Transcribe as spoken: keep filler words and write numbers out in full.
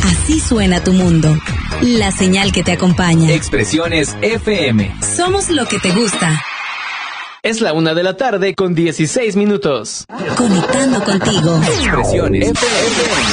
Así suena tu mundo. La señal que te acompaña. Expresiones F M. Somos lo que te gusta. Es la una de la tarde con dieciséis minutos. Conectando contigo. Expresiones F M.